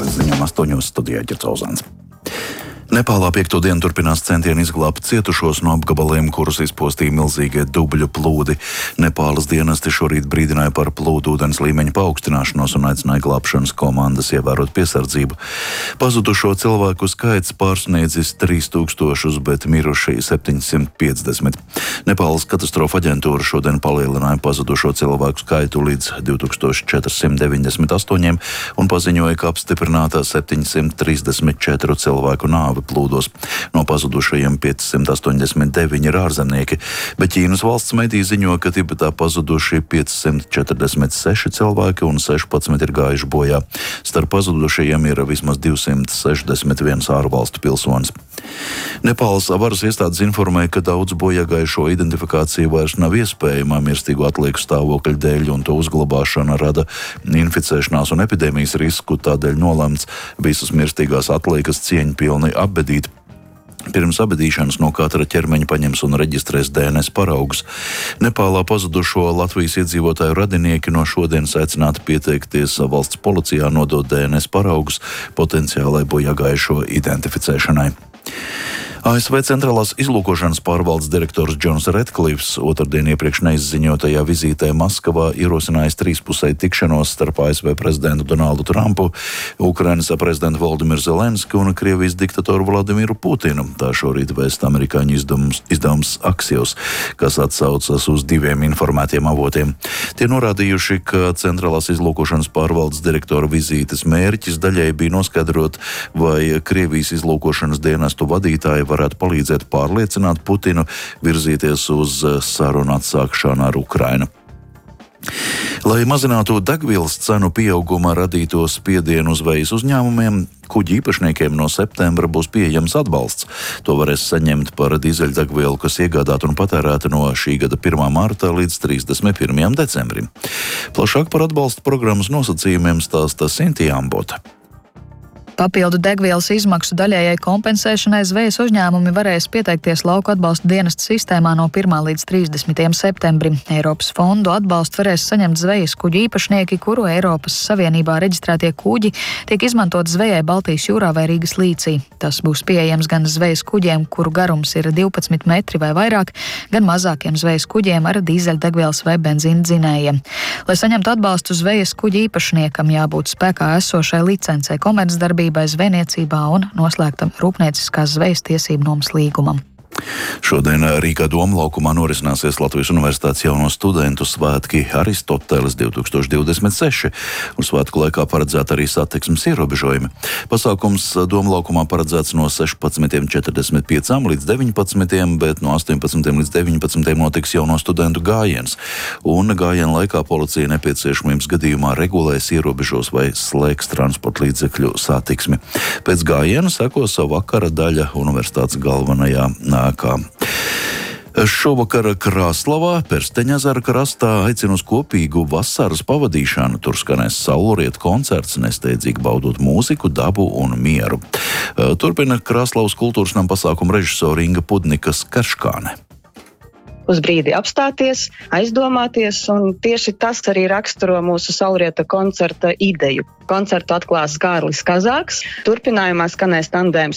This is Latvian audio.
līdz ziņām 8 studijā Ģercauzāns. Nepālā 5. dienu turpinās centieni izglābt cietušos no apgabaliem, kurus izpostīja milzīgie dubļu plūdi. Nepālas dienesti šorīt brīdināja par plūdu ūdens līmeņa paaugstināšanos un aicināja glābšanas komandas ievērot piesardzību. Pazudušo cilvēku skaits pārsniedzis 3000, bet miruši 750. Nepālas katastrofa aģentūra šodien palielināja pazudušo cilvēku skaitu līdz 2498 un paziņoja, ka apstiprināta 734 cilvēku nāve plūdos. No pazudušajiem 589 ir ārzemnieki, bet Ķīnas valsts mediji ziņo, ka Tibetā pazuduši 546 cilvēki un 16 ir gājuši bojā. Starp pazudušajiem ir vismaz 261 ārvalstu pilsonis. Nepālas varas iestādes informēja, ka daudz bojāgājušo identifikācija vairs nav iespējama mirstīgo atlieku stāvokļa dēļ, un to uzglabāšana rada inficēšanās un epidēmijas risku, tādēļ nolemts visas mirstīgās atliekas cieņpilni apbedīt. Pirms abedīšanas no katra ķermeņa paņems un reģistrēs DNS paraugus. Nepālā pazudušo Latvijas iedzīvotāju radinieki no šodienas aicināti pieteikties valsts policijā nodot DNS paraugus potenciālai bojāgājušo identificēšanai. ASV centrālās izlūkošanas pārvaldes direktors Džons Redklifs otrdien iepriekš neizziņotajā vizītē Maskavā ierosinājis trīspusēju tikšanos starp ASV prezidentu Donaldu Trumpu, Ukrainas prezidentu Volodimiru Zelenski un Krievijas diktatoru Vladimiru Putinu. Tā šorīt vēsta amerikāņu izdevums Axios, kas atsaucas uz diviem informētiem avotiem. Tie norādījuši, ka centrālās izlūkošanas pārvaldes direktora vizītes mērķis daļai bija noskaidrot, vai Krievijas izlūkošanas dienestu vadītāji varētu palīdzēt pārliecināt Putinu virzīties uz sarunu atsākšanu ar Ukrainu. Lai mazinātu degvielas cenu pieauguma radīto spiedienu uz zvejas uzņēmumiem, kuģi īpašniekiem no septembra būs pieejams atbalsts. To varēs saņemt par dīzeļdegvielu, kas iegādāta un patērēta no šī gada 1. marta līdz 31. decembrim. Plašāk par atbalsta programmas nosacījumiem stāsta Sintija Ambota. Papildu degvielas izmaksu daļējai kompensēšanai zvejas uzņēmumi varēs pieteikties lauku atbalsta dienesta sistēmā no 1. līdz 30. septembrim. Eiropas fondu atbalstu varēs saņemt zvejas kuģi īpašnieki, kuru Eiropas Savienībā reģistrētie kuģi tiek izmantot zvejai Baltijas jūrā vai Rīgas līcī. Tas būs pieejams gan zvejas kuģiem, kuru garums ir 12 metri vai vairāk, gan mazākiem zvejas kuģiem ar dīzeļdegvielas vai benzīna dzinējiem. Lai saņemtu atbalstu zvejas kuģi īpašniekam, jābūt spēkā esošai licencei komercdarbībai, zvejniecībā un noslēgtam rūpnieciskās zvejas tiesību nomas līgumam. Šodien Rīgā Doma laukumā norisināsies Latvijas Universitātes jauno studentu svētki Aristoteles 2026, un svētku laikā paredzēta arī satiksmes ierobežojumi. Pasākums Doma laukumā paredzēts no 16:45 līdz 19, bet no 18 līdz 19 notiks jauno studentu gājiens, un gājiena laikā policija nepieciešamības gadījumā regulēs, ierobežos vai slēgs transporta līdzekļu satiksmi. Pēc gājiena sekos vakara daļa universitātes galvenajā nākā. Šovakar Krāslavā, Persteņezera krastā aicina uz kopīgu vasaras pavadīšanu. Tur skanēs saulriet koncerts, nesteidzīgi baudot mūziku, dabu un mieru. Turpina Krāslavas kultūras nama pasākuma režisore Inga Pudnikas-Karškāne. Uz brīdi apstāties, aizdomāties, un tieši tas arī raksturo mūsu saulrieta koncerta ideju. Koncertu atklās Kārlis Kazāks, turpinājumā skanēs tandēms